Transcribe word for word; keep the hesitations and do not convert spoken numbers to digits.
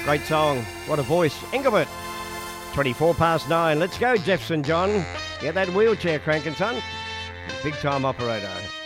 Great song. What a voice. Engelbert. twenty-four past nine. Let's go, Jefferson John. Get that wheelchair cranking, son. Big time operator.